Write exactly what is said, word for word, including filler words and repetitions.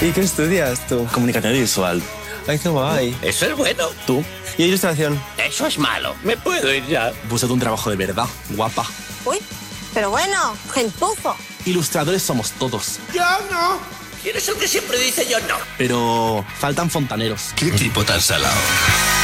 ¿Y qué estudias tú? Comunicación visual. Ay, qué guay. Eso es bueno. ¿Tú? ¿Y ilustración? Eso es malo. Me puedo ir ya. Búscate un trabajo de verdad, guapa. Uy, pero bueno, gentufo. Ilustradores somos todos. Yo no. ¿Quién es el que siempre dice yo no? Pero faltan fontaneros. ¿Qué tipo tan salado?